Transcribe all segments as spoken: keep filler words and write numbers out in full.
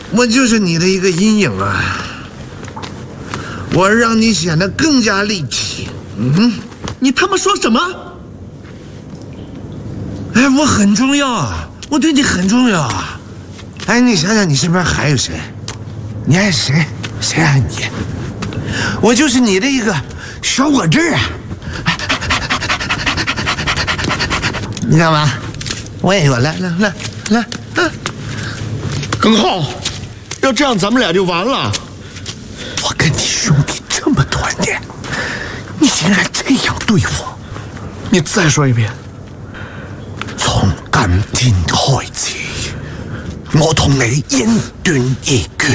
我就是你的一个阴影啊！我让你显得更加立体。嗯， 你他妈说什么？ 哎，我很重要啊，我对你很重要啊！哎，你想想，你身边还有谁？你爱谁？谁爱你？我就是你的一个小果汁啊！你干嘛？我也有，来来来来，啊！ 耿浩，要这样咱们俩就完了。 我跟你兄弟这么多年，你竟然这样对我！ 你再说一遍。 從今天開始，我同你恩斷義絕。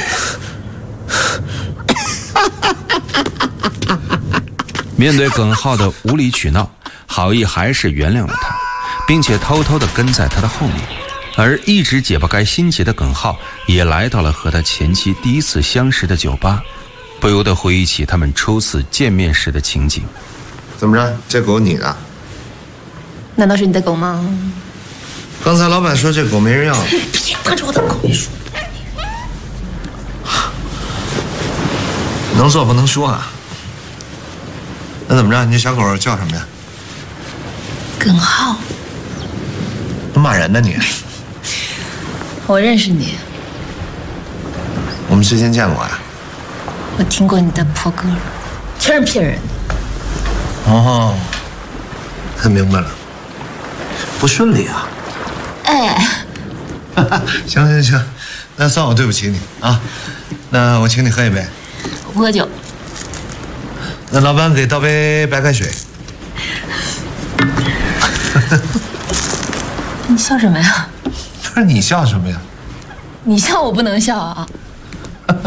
面对耿浩的无理取闹，郝毅还是原谅了他，并且偷偷地跟在他的后面。而一直解不开心结的耿浩也来到了和他前妻第一次相识的酒吧，不由得回忆起他们初次见面时的情景。 怎么着？这狗你的？ 难道是你的狗吗？ 刚才老板说这狗没人要。 别拿着我的狗说。 能做不能说啊。那怎么着？你这小狗叫什么呀？ 耿浩。 骂人呢你？ 我认识你。 我们之前见过呀。 我听过你的破歌，全是骗人的。 哦，他明白了。不顺利啊。 哎。 行行行，那算我对不起你啊。那我请你喝一杯。 我不喝酒。 那老板给倒杯白开水。 你笑什么呀？ 不是你笑什么呀？ 你笑我不能笑啊。